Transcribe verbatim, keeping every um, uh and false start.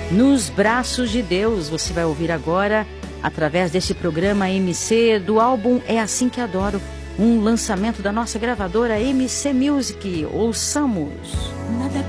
Nos Braços de Deus. Você vai ouvir agora, através desse programa M C, do álbum É Assim Que Adoro, um lançamento da nossa gravadora M C Music. Ouçamos. Nada